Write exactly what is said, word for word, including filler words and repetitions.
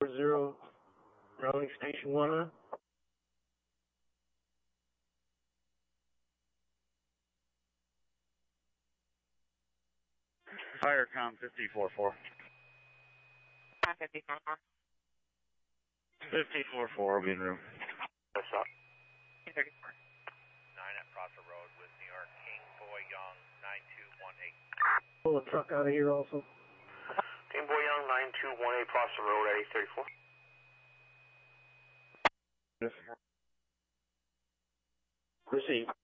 Zero, rolling station one. Firecom fifty-four four. fifty-four four. fifty-four four will be in room. What's up? thirty-four. nine at Prosser Road with New York King Boy Young nine two one eight. Pull the truck out of here also. King Boy Young nine two one eight Prosser Road at eight thirty-four. Receive.